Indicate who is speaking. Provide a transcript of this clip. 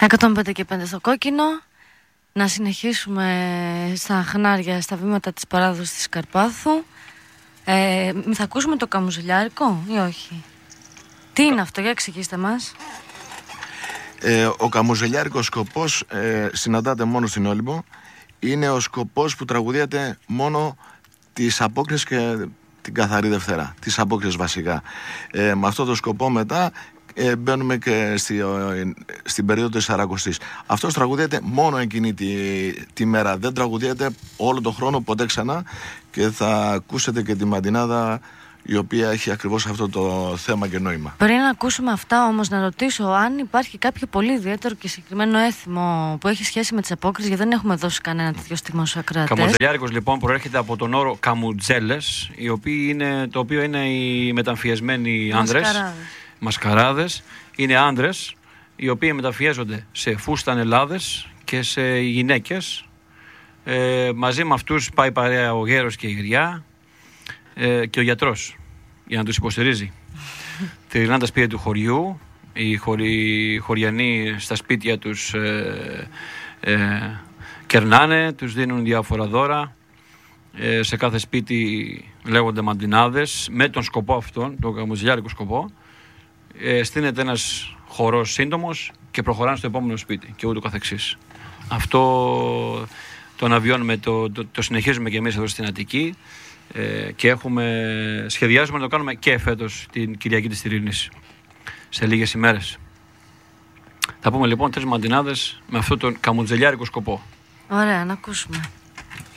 Speaker 1: 105 και 5 στο κόκκινο. Να συνεχίσουμε στα χνάρια, στα βήματα της παράδοσης της Καρπάθου. Θα ακούσουμε το καμουζελιάρικο ή όχι? Τι είναι αυτό, για εξηγήστε μας.
Speaker 2: Ο καμουζελιάρικος σκοπός συναντάται μόνο στην Όλυμπο. Είναι ο σκοπός που τραγουδίεται μόνο τις απόκριες και την καθαρή Δευτέρα. Τις απόκριες βασικά. Με αυτό το σκοπό μετά μπαίνουμε και στην περίοδο της Σαρακοστής. Αυτός τραγουδίεται μόνο εκείνη τη μέρα. Δεν τραγουδίεται όλο τον χρόνο ποτέ ξανά. Και θα ακούσετε και τη μαντινάδα, η οποία έχει ακριβώς αυτό το θέμα και νόημα.
Speaker 1: Πριν να ακούσουμε αυτά όμως, να ρωτήσω αν υπάρχει κάποιο πολύ ιδιαίτερο και συγκεκριμένο έθιμο που έχει σχέση με τις απόκριες, γιατί δεν έχουμε δώσει κανένα τέτοιο στίγμα στους ακροατές.
Speaker 3: Καμουζελιάρικος λοιπόν προέρχεται από τον όρο καμουτζέλες, το οποίο είναι οι μεταμφιεσμένοι άνδρες, μασκαράδες. Είναι άνδρες οι οποίοι μεταμφιέζονται σε φούστανελάδες και σε γυναίκες. Μαζί με αυτούς πάει παρέα ο γέρος και η γριά. Και ο γιατρός για να τους υποστηρίζει. Τριγυρνάνε τα σπίτια του χωριού. Οι χωριανοί στα σπίτια τους κερνάνε, τους δίνουν διάφορα δώρα. Σε κάθε σπίτι λέγονται μαντινάδες με τον σκοπό αυτόν, τον καμουζελιάρικο σκοπό. Στείνεται ένας χορός σύντομος και προχωράνε στο επόμενο σπίτι και ούτω καθεξής. Αυτό το αναβιώνουμε, το συνεχίζουμε και εμείς εδώ στην Αττική. Και σχεδιάζουμε να το κάνουμε και φέτος την Κυριακή της Τυρίνης, σε λίγες ημέρες. Θα πούμε λοιπόν 3 μαντινάδες με αυτόν τον καμουτζελιάρικο σκοπό.
Speaker 1: Ωραία, να ακούσουμε.